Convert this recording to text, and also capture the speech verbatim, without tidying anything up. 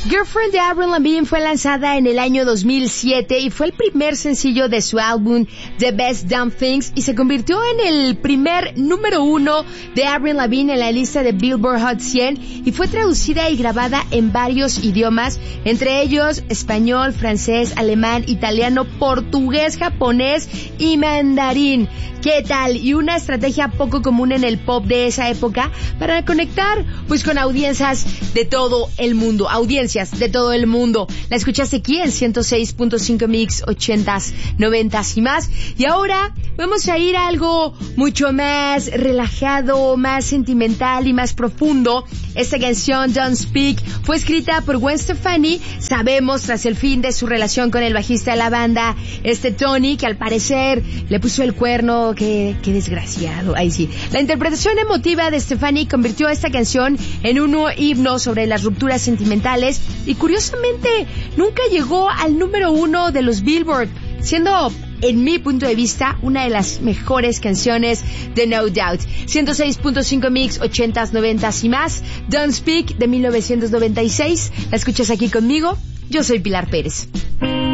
Girlfriend de Avril Lavigne fue lanzada en el año dos mil siete y fue el primer sencillo de su álbum The Best Damn Things y se convirtió en el primer número uno de Avril Lavigne en la lista de Billboard Hot cien y fue traducida y grabada en varios idiomas, entre ellos español, francés, alemán, italiano, portugués, japonés y mandarín. ¿Qué tal? Y una estrategia poco común en el pop de esa época para conectar pues con audiencias de todo el mundo, audiencias de todo el mundo. La escuchaste aquí en ciento seis punto cinco Mix, ochentas, noventas y más. Y ahora vamos a ir a algo mucho más relajado, más sentimental y más profundo. Esta canción, Don't Speak, fue escrita por Gwen Stefani, sabemos, tras el fin de su relación con el bajista de la banda, este Tony, que al parecer le puso el cuerno. Qué, qué desgraciado. Ahí sí. La interpretación emotiva de Stefani convirtió esta canción en un himno sobre las rupturas sentimentales y curiosamente nunca llegó al número uno de los Billboard, siendo, en mi punto de vista, una de las mejores canciones de No Doubt. ciento seis punto cinco Mix, ochentas, noventas y más. Don't Speak, de mil novecientos noventa y seis. La escuchas aquí conmigo. Yo soy Pilar Pérez.